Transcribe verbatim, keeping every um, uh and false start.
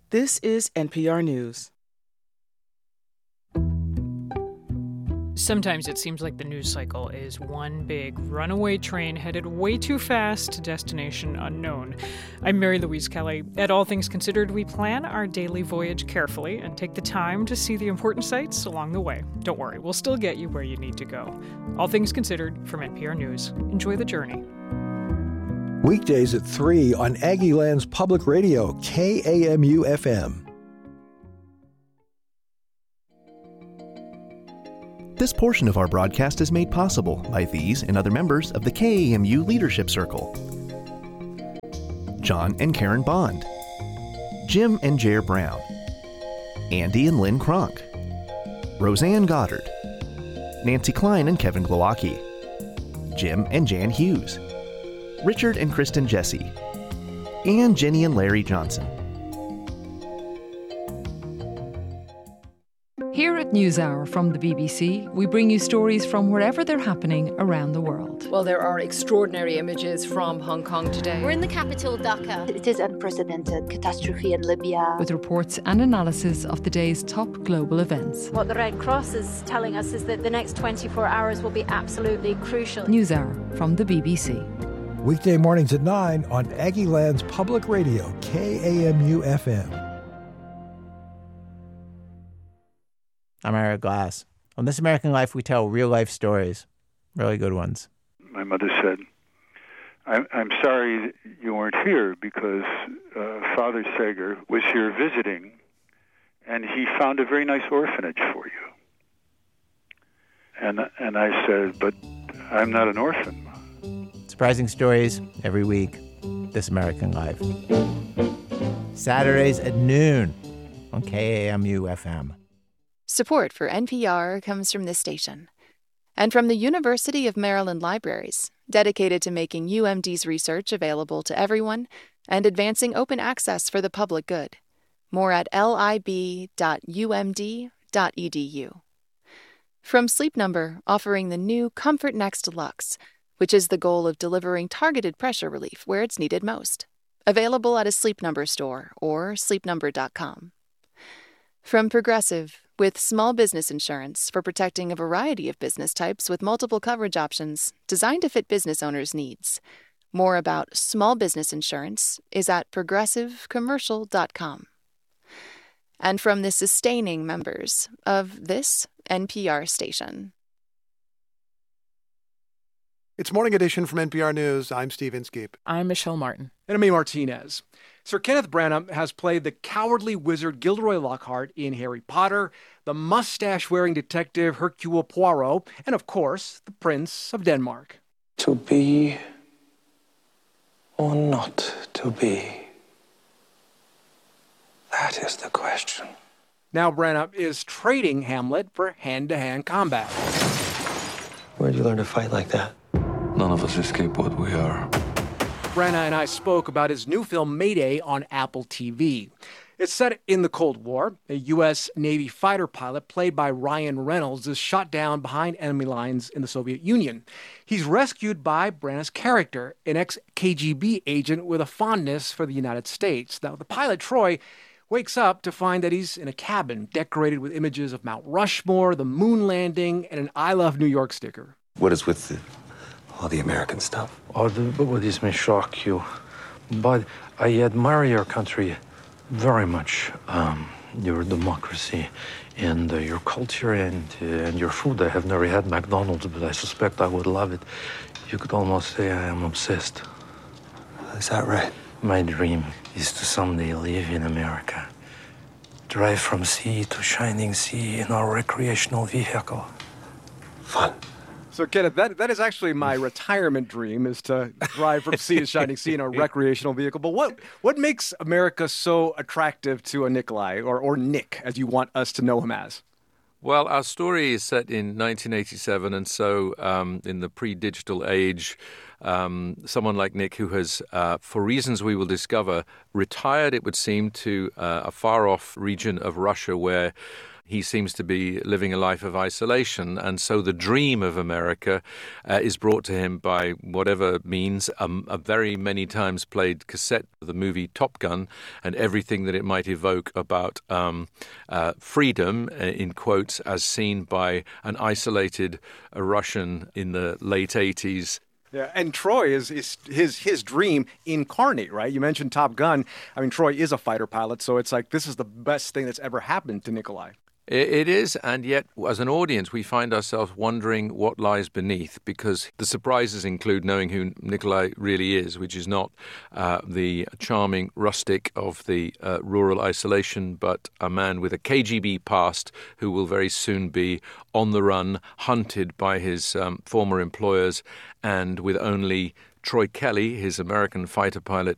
This is N P R News. Sometimes it seems like the news cycle is one big runaway train headed way too fast to destination unknown. I'm Mary Louise Kelly. At All Things Considered, we plan our daily voyage carefully and take the time to see the important sights along the way. Don't worry, we'll still get you where you need to go. All Things Considered from N P R News. Enjoy the journey. Weekdays at three on Aggieland's Public Radio, K A M U F M. This portion of our broadcast is made possible by these and other members of the K A M U Leadership Circle. John and Karen Bond, Jim and Jair Brown, Andy and Lynn Kronk, Roseanne Goddard, Nancy Klein and Kevin Glowacki, Jim and Jan Hughes, Richard and Kristen Jesse, and Jenny and Larry Johnson. Here at NewsHour from the B B C, we bring you stories from wherever they're happening around the world. Well, there are extraordinary images from Hong Kong today. We're in the capital, Dhaka. It is unprecedented catastrophe in Libya. With reports and analysis of the day's top global events. What the Red Cross is telling us is that the next twenty-four hours will be absolutely crucial. NewsHour from the B B C. Weekday mornings at nine on Aggieland's Public Radio, K A M U F M. I'm Ira Glass. On This American Life, we tell real-life stories, really good ones. My mother said, I'm, I'm sorry you weren't here because uh, Father Sager was here visiting, and he found a very nice orphanage for you. And, and I said, but I'm not an orphan. Surprising stories every week. This American Life. Saturdays at noon on K A M U F M. Support for N P R comes from this station and from the University of Maryland Libraries, dedicated to making U M D's research available to everyone and advancing open access for the public good. More at lib dot u m d dot e d u. From Sleep Number, offering the new Comfort Next Deluxe, which is the goal of delivering targeted pressure relief where it's needed most. Available at a Sleep Number store or sleep number dot com. From Progressive, with small business insurance for protecting a variety of business types with multiple coverage options designed to fit business owners' needs. More about small business insurance is at progressive commercial dot com. And from the sustaining members of this N P R station. It's Morning Edition from N P R News. I'm Steve Inskeep. I'm Michelle Martin. And I'm A. Martinez. Sir Kenneth Branagh has played the cowardly wizard Gilderoy Lockhart in Harry Potter, the mustache-wearing detective Hercule Poirot, and, of course, the Prince of Denmark. To be or not to be? That is the question. Now Branagh is trading Hamlet for hand-to-hand combat. Where'd you learn to fight like that? None of us escape what we are. Branagh and I spoke about his new film Mayday on Apple T V. It's set in the Cold War. A U S Navy fighter pilot played by Ryan Reynolds is shot down behind enemy lines in the Soviet Union. He's rescued by Branagh's character, an ex-K G B agent with a fondness for the United States. Now, the pilot, Troy, wakes up to find that he's in a cabin decorated with images of Mount Rushmore, the moon landing, and an I Love New York sticker. What is with the, all the American stuff? Oh, the, well, this may shock you, but I admire your country very much. Um, your democracy and uh, your culture and, uh, and your food. I have never had McDonald's, but I suspect I would love it. You could almost say I am obsessed. Is that right? My dream is to someday live in America. Drive from sea to shining sea in our recreational vehicle. Fun. So, Kenneth, that, that is actually my retirement dream, is to drive from sea to shining sea in a recreational vehicle. But what what makes America so attractive to a Nikolai, or, or Nick, as you want us to know him as? Well, our story is set in nineteen eighty-seven, and so um, in the pre-digital age, um, someone like Nick, who has, uh, for reasons we will discover, retired, it would seem, to uh, a far-off region of Russia where he seems to be living a life of isolation. And so the dream of America uh, is brought to him by whatever means, um, a very many times played cassette of the movie Top Gun and everything that it might evoke about um, uh, freedom, uh, in quotes, as seen by an isolated uh, Russian in the late eighties. Yeah, and Troy is, is his his dream incarnate, right? You mentioned Top Gun. I mean, Troy is a fighter pilot, so it's like this is the best thing that's ever happened to Nikolai. It is, and yet, as an audience, we find ourselves wondering what lies beneath, because the surprises include knowing who Nikolai really is, which is not uh, the charming rustic of the uh, rural isolation, but a man with a K G B past who will very soon be on the run, hunted by his um, former employers, and with only Troy Kelly, his American fighter pilot,